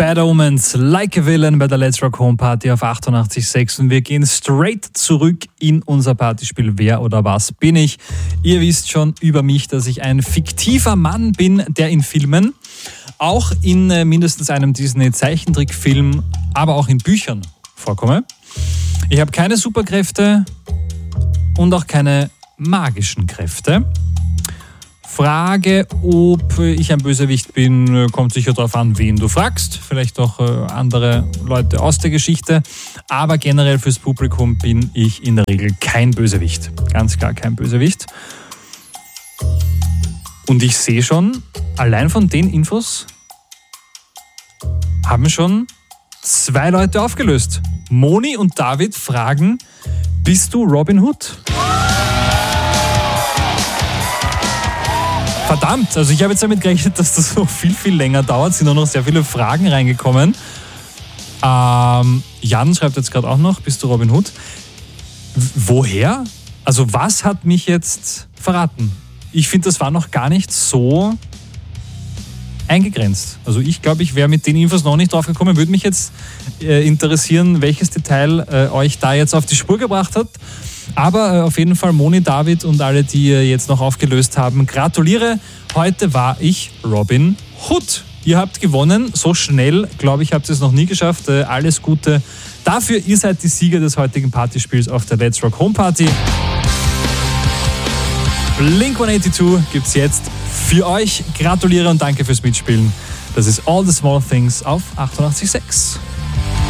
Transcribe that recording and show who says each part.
Speaker 1: Bad Omens, Like a Villain bei der Let's Rock Home Party auf 88.6 und wir gehen straight zurück in unser Partyspiel Wer oder was bin ich. Ihr wisst schon über mich, dass ich ein fiktiver Mann bin, der in Filmen, auch in mindestens einem Disney-Zeichentrickfilm, aber auch in Büchern vorkomme. Ich habe keine Superkräfte und auch keine magischen Kräfte. Frage, ob ich ein Bösewicht bin, kommt sicher darauf an, wen du fragst. Vielleicht auch andere Leute aus der Geschichte. Aber generell fürs Publikum bin ich in der Regel kein Bösewicht. Ganz klar kein Bösewicht. Und ich sehe schon, allein von den Infos haben schon 2 Leute aufgelöst. Moni und David fragen, bist du Robin Hood? Verdammt, also ich habe jetzt damit gerechnet, dass das so viel länger dauert. Es sind auch noch sehr viele Fragen reingekommen. Jan schreibt jetzt gerade auch noch, bist du Robin Hood? Woher? Also was hat mich jetzt verraten? Ich finde, das war noch gar nicht so eingegrenzt. Also ich glaube, ich wäre mit den Infos noch nicht drauf gekommen. Würde mich jetzt interessieren, welches Detail euch da jetzt auf die Spur gebracht hat. Aber auf jeden Fall Moni, David und alle, die jetzt noch aufgelöst haben, gratuliere. Heute war ich Robin Hood. Ihr habt gewonnen. So schnell, glaube ich, habt ihr es noch nie geschafft. Alles Gute dafür. Ihr seid die Sieger des heutigen Partyspiels auf der Let's Rock Home Party. Blink-182 gibt's jetzt für euch. Gratuliere und danke fürs Mitspielen. Das ist All the Small Things auf 88.6.